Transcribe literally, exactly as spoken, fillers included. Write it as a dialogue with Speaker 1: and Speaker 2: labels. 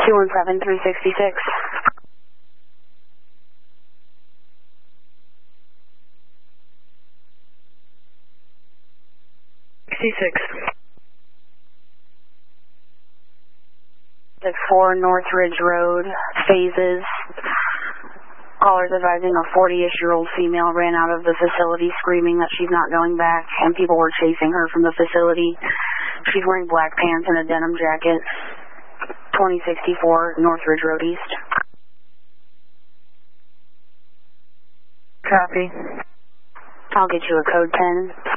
Speaker 1: two one seven, three sixty-six.
Speaker 2: sixty-six.
Speaker 1: six four North Ridge Road, phases. Callers advising a forty-ish-year-old female ran out of the facility screaming that she's not going back, and people were chasing her from the facility. She's wearing black pants and a denim jacket. twenty sixty-four North Ridge Road East.
Speaker 2: Copy.
Speaker 1: I'll get you a code ten.